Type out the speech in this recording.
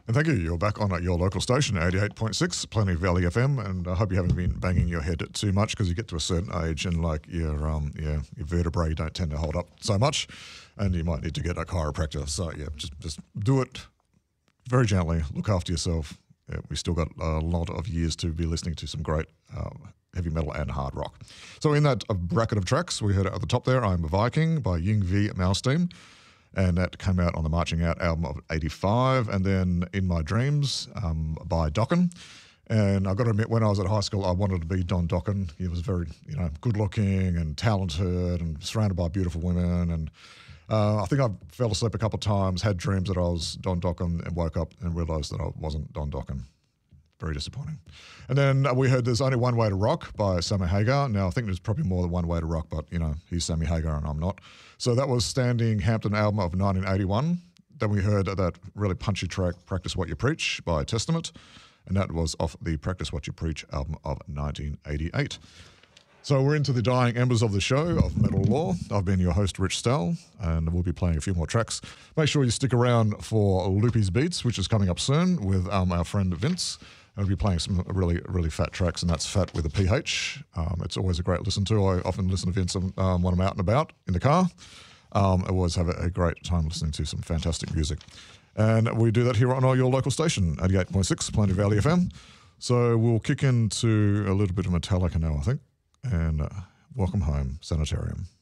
And thank you. You're back on at your local station, 88.6, Plenty Valley FM, and I hope you haven't been banging your head too much because you get to a certain age and like your vertebrae don't tend to hold up so much, and you might need to get a chiropractor. So yeah, just do it very gently. Look after yourself. Yeah, we still got a lot of years to be listening to some great heavy metal and hard rock. So in that bracket of tracks, we heard at the top there, I'm a Viking by Yngwie Malmsteen. And that came out on the Marching Out album of 85. And then In My Dreams by Dokken. And I've got to admit, when I was at high school, I wanted to be Don Dokken. He was very, good looking and talented and surrounded by beautiful women. And I think I fell asleep a couple of times, had dreams that I was Don Dokken, and woke up and realised that I wasn't Don Dokken. Very disappointing. And then we heard There's Only One Way to Rock by Sammy Hagar. Now, I think there's probably more than one way to rock, but, he's Sammy Hagar and I'm not. So that was Standing Hampton album of 1981. Then we heard that really punchy track, Practice What You Preach by Testament. And that was off the Practice What You Preach album of 1988. So we're into the dying embers of the show of Metal Law. I've been your host, Rich Stell, and we'll be playing a few more tracks. Make sure you stick around for Loopy's Beats, which is coming up soon with our friend Vince. And we'll be playing some really, really fat tracks, and that's fat with a PH. It's always a great listen to. I often listen to Vince when I'm out and about in the car. I always have a great time listening to some fantastic music. And we do that here on your local station, 88.6, Plenty Valley FM. So we'll kick into a little bit of Metallica now, I think. And welcome home, Sanitarium.